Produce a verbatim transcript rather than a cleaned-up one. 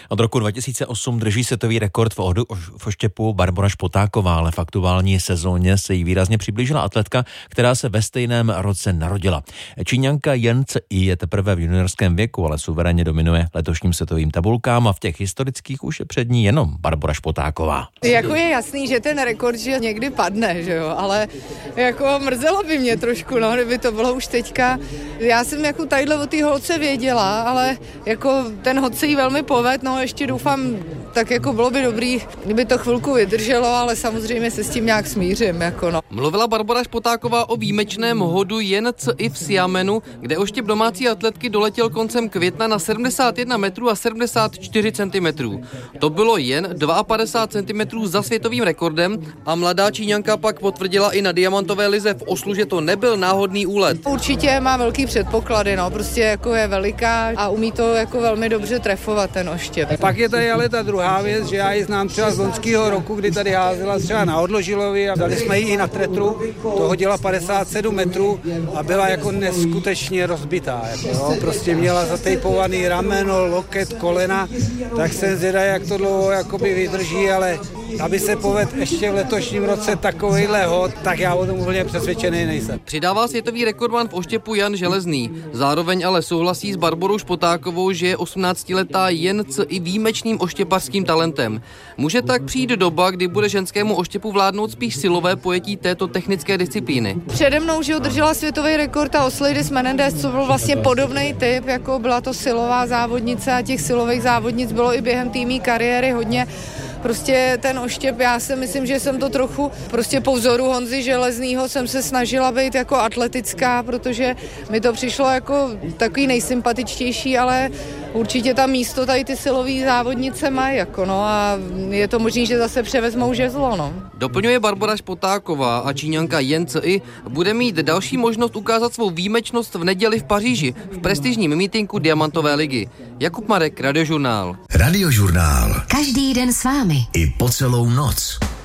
Od roku dva tisíce osm drží světový rekord v, odu, v oštěpu Barbora Špotáková, ale v aktuální sezóně se jí výrazně přiblížila atletka, která se ve stejném roce narodila. Číňanka Jen Cui je teprve v juniorském věku, ale suverénně dominuje letošním světovým tabulkám a v těch historických už je před ní jenom Barbora Špotáková. Jako je jasný, že ten rekord že někdy padne, že jo, ale jako mrzelo by mě trošku, no, kdyby to bylo už teďka. Já jsem jako tadyhle o té holce věděla, ale jako ten hod se jí velmi poved, no ještě doufám, tak jako bylo by dobrý, kdyby to chvilku vydrželo, ale samozřejmě se s tím nějak smířím, jako no. Mluvila Barbora Špotáková o výjimečném hodu Jen Cui v Xiamenu, kde oštěp domácí atletky doletěl koncem května na sedmdesát jedna metrů a sedmdesát čtyři centimetrů. To bylo jen padesát dva centimetrů za světovým rekordem a mladá Číňanka pak potvrdila i na diamantové lize v Oslu, že to nebyl náhodný úlet. Určitě má velký předpoklady, no, prostě jako je veliká a umí to jako velmi dobře trefovat ten oštěp. Pak je tady ale ta druhá věc, že já ji znám třeba z loňského roku, kdy tady házela třeba na Odložilovi a dali jsme ji i na tretru, to hodila padesát sedm metrů a byla jako neskutečně rozbitá. Jako, no, prostě měla zatejpovaný rameno, loket, kolena, tak jsem zvědavý, jak to dlouho jakoby vydrží, ale aby se povedl ještě v letošním roce takovejhle hod, tak já o tom úplně přesvědčený nejsem. Přidává světový rekordman v oštěpu Jan Železný. Zároveň ale souhlasí s Barborou Špotákovou, že je osmnáctiletá Jen Cui výjimečným oštěpařským talentem. Může tak přijít doba, kdy bude ženskému oštěpu vládnout spíš silové pojetí této technické disciplíny. Přede mnou, že udržela světový rekord a Oslidis Menendez, co byl vlastně podobný typ, jako byla to silová závodnice a těch silových závodnic bylo i během týmí kariéry hodně. Prostě ten oštěp, já si myslím, že jsem to trochu, prostě po vzoru Honzy Železnýho jsem se snažila být jako atletická, protože mi to přišlo jako takový nejsympatičtější, ale určitě tam místo tady ty silový závodnice mají, jako no, a je to možný, že zase převezmou žezlo, no. Doplňuje Barbora Špotáková a Číňanka Jen Cui bude mít další možnost ukázat svou výjimečnost v neděli v Paříži v prestižním mítinku Diamantové ligy. Jakub Marek, Radiožurnál. Radiožurnál. Každý den s vámi. I po celou noc.